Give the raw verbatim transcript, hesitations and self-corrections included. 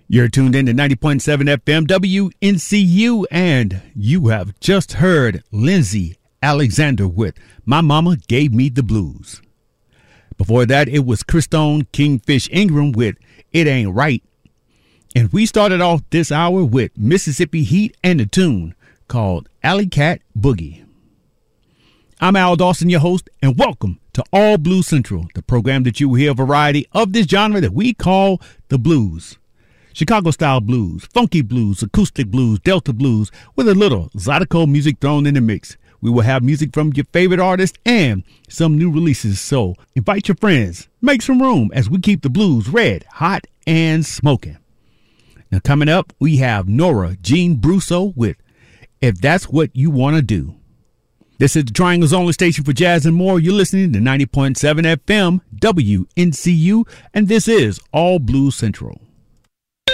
You're tuned in to ninety point seven F M W N C U, and you have just heard Lindsay Alexander with My Mama Gave Me the Blues. Before that, it was Christone Kingfish Ingram with It Ain't Right. And we started off this hour with Mississippi Heat and a tune called Alley Cat Boogie. I'm Al Dawson, your host, and welcome to All Blues Central, the program that you will hear a variety of this genre that we call the blues. Chicago-style blues, funky blues, acoustic blues, Delta blues, with a little Zydeco music thrown in the mix. We will have music from your favorite artists and some new releases, so invite your friends, make some room as we keep the blues red, hot, and smoking. Now coming up, we have Nora Jean Brusso with If That's What You Want to Do. This is the Triangle's only station for jazz and more. You're listening to ninety point seven F M W N C U, and this is All Blues Central.